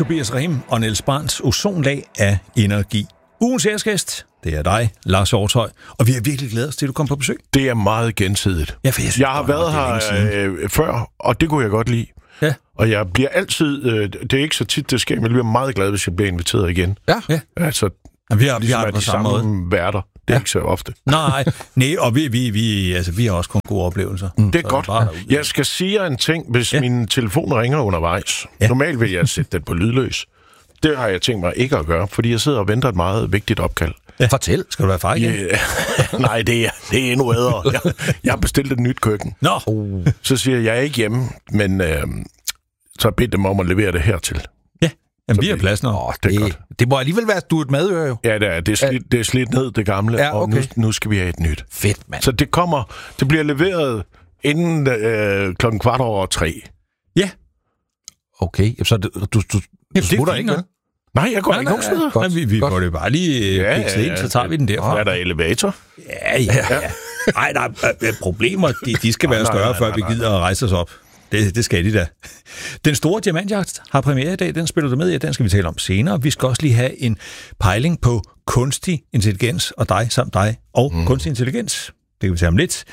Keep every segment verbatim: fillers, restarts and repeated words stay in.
Tobias Rehm og Niels Brands ozonlag af energi. Ugens æresgæst, det er dig, Lars Hjortøj, og vi er virkelig glade os til, at du kom på besøg. Det er meget gensidigt. Ja, for jeg, synes, jeg har været her øh, før, og det kunne jeg godt lide. Ja. Og jeg bliver altid, øh, det er ikke så tit, det sker, men jeg bliver meget glad, hvis jeg bliver inviteret igen. Ja. ja. Altså, ja, vi har, ligesom vi har det på de samme samme måde. værter. Det er ja. ikke så ofte. Nej, nej, og vi, vi, vi, altså, vi har også kun gode oplevelser. Mm. Det er godt. Er jeg skal sige jer en ting, hvis ja. min telefon ringer undervejs. Ja. Normalt vil jeg sætte den på lydløs. Det har jeg tænkt mig ikke at gøre, fordi jeg sidder og venter et meget vigtigt opkald. Ja. Fortæl. Skal du være far igen? Ja. Nej, det er, det er endnu bedre. Jeg, jeg har bestilt et nyt køkken. Nå. Uh. Så siger jeg, jeg er ikke hjemme, men øh, så har bedt dem om at levere det hertil. Ja, jamen, vi har plads nu. Oh, det, det, det må alligevel være, at du er et madøre, jo. Ja, det er, det er, slidt, det er slidt ned, det gamle, ja, okay. og nu, nu skal vi have et nyt. Fedt, mand. Så det kommer, det bliver leveret inden øh, klokken kvart over tre. Ja. Okay, så du, du, du, du smutter ikke, vel? Nej, jeg går nej, ikke nogen steder. Nej, vi, vi går det bare lige ja, ja, ja, så tager vi den derfra. Er der elevator? Ja, ja, ja. Nej, der er problemer. De, de skal være større, før vi gider at rejse os op. Det, det skal de da. Den store diamantjagt har premiere i dag. Den spiller du med i, den skal vi tale om senere. Vi skal også lige have en pejling på kunstig intelligens, og dig samt dig, og mm. kunstig intelligens. Det kan vi tage om lidt.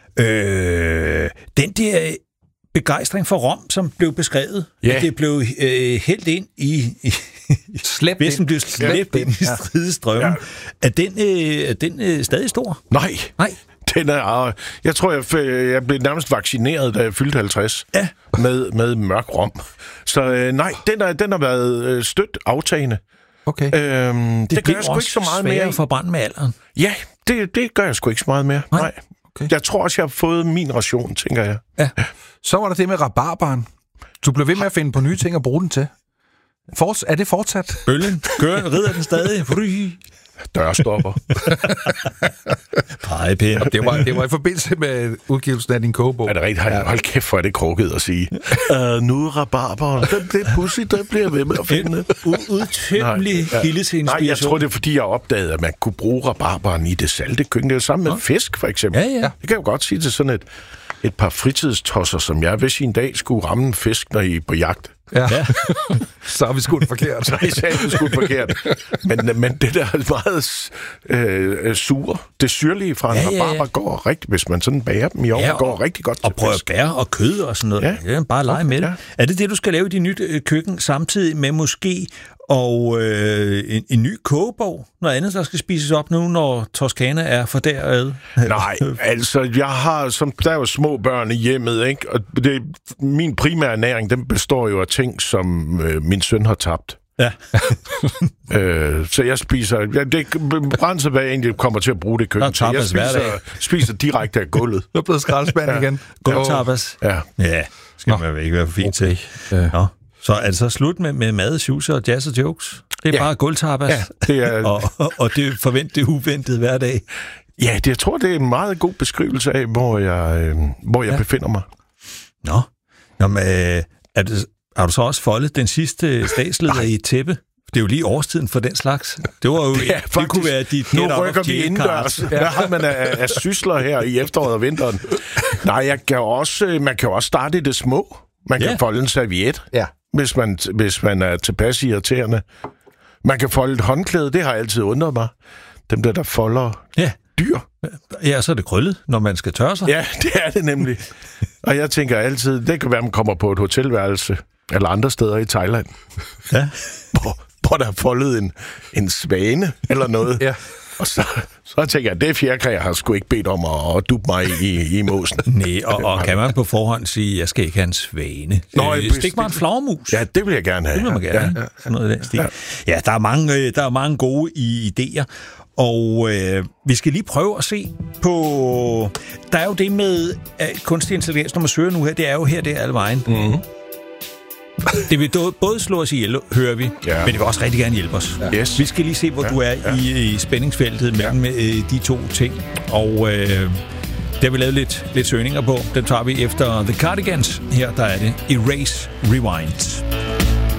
Øh, den der begejstring for Rom, som blev beskrevet, yeah. at det blev øh, hældt ind i... i slæbt ind. blev slæbt ind i stridestrømmen. Ja. Er den, øh, er den øh, stadig stor? Nej. Nej. Den er, jeg tror, jeg, jeg blev nærmest vaccineret, da jeg fyldte halvtreds ja. med, med mørk rom. Så øh, nej, den, er, den har været øh, stødt aftagende. Okay. Øhm, det, det gør jeg sgu ikke så meget mere. Det forbrænde med alderen. Ja, det, det gør jeg sgu ikke så meget mere. Nej. nej. Okay. Jeg tror også, jeg har fået min ration, tænker jeg. Ja. Så var der det med rabarbaren. Du blev ved med at finde på nye ting at bruge den til. Forts- er det fortsat? Bølgen. Gør, rider den stadig. Fry. Dørstopper. Pegepinde. Det var, det var i forbindelse med udgivelsen af din kogebog. Er det rigtigt? Hold, hold kæft, hvor er det krukket at sige. uh, nu er rabarberen. Det, det er pudsigt, der bliver ved med at finde. Udtømmelig kilde til inspiration. Nej, jeg tror, det er, fordi jeg opdagede, at man kunne bruge rabarberen i det salte køkken. Det er jo sammen med ja. fisk, for eksempel. Ja, ja. Det kan jeg jo godt sige til sådan et, et par fritidstosser, som jeg, hvis I en dag skulle ramme en fisk, når I er på jagt. Ja, ja. Så har vi skudt forkert. Så har I sagt, skudt forkert. Men, men det der er meget øh, sur, det syrlige fra en ja, rabarber ja, ja. går rigtig, hvis man sådan bager dem i ovnen, ja, går rigtig godt til og prøver bær og kød og sådan noget. Ja. Ja, bare lege med det. Ja. Er det det, du skal lave i dit nyt øh, køkken, samtidig med måske og øh, en, en ny kogebog? Noget andet, der skal spises op nu, når Toskana er for derad? Nej, altså, jeg har, som der er jo små børn i hjemmet, ikke? Og det, min primære næring, den består jo af ting, som øh, min søn har tabt. Ja. øh, så jeg spiser... Ja, det brænser, hvad jeg egentlig kommer til at bruge det køkken til. Jeg spiser, spiser direkte af gulvet. Du er blevet skraldespand ja. igen. God tapas. Ja. Ja, skal man ikke være for fint okay. til. Ja. Nå. Så er det så slut med, med mad, suser og jazz og jokes? Det er ja. bare gulvtapas, ja, det er... og, og, og det forvent det uventede hver dag. Ja, det, jeg tror, det er en meget god beskrivelse af, hvor jeg, øh, hvor jeg ja. befinder mig. Nå, Nå men, øh, er det, har du så også foldet den sidste statsleder i et tæppe? Det er jo lige årstiden for den slags. Det var jo ja, faktisk, det kunne være dit nu rykker vi indendørs. Ja. Hvad har man af, af sysler her i efteråret og vinteren? Nej, jeg kan også, man kan jo også starte i det små. Man kan ja. folde en serviet, ja. hvis, man, hvis man er tilpas irriterende. Man kan folde et håndklæde, det har altid undret mig. Dem der, der folder ja. dyr. Ja, så er det krøllet, når man skal tørre sig. Ja, det er det nemlig. Og jeg tænker altid, det kan være, man kommer på et hotelværelse eller andre steder i Thailand. Ja. Hvor, hvor der er foldet en, en svane eller noget. Ja. Og så, så tænker jeg, det fjerkræ, jeg har sgu ikke bedt om at, at duppe mig i, i måsen. Nej, og, og kan man på forhånd sige, jeg skal ikke have en svane? Nå, øh, stik mig en flagermus. Ja, det vil jeg gerne have. Det vil man gerne. Ja, ja, ja. Noget af den stil. Ja, ja der, er mange, der er mange gode idéer. Og øh, vi skal lige prøve at se på... Der er jo det med at kunstig intelligens, når man søger nu her, det er jo her, det er alle vejen. Mm-hmm. Det vil både slå os ihjel, hører vi, ja. men det vil også rigtig gerne hjælpe os. Ja. Yes. Vi skal lige se, hvor ja. du er ja. i, i spændingsfeltet mellem ja. øh, de to ting. Og øh, der har vi lavet lidt, lidt søgninger på. Den tager vi efter The Cardigans. Her der er det Erase Rewind.